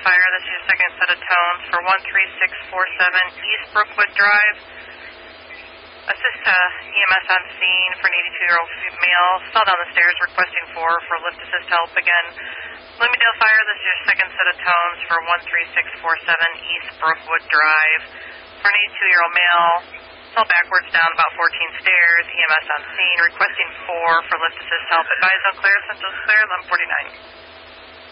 Fire. This is your second set of tones for 13647 East Brookwood Drive. Assist EMS on scene for an 82-year-old female. Fell down the stairs requesting for lift assist help. Again, Bloomingdale Fire. This is your second set of tones for 13647 East Brookwood Drive. For an 82-year-old male. Fell backwards down about 14 stairs. EMS on scene requesting for lift assist help. Advise on clear. Central clear. 1149.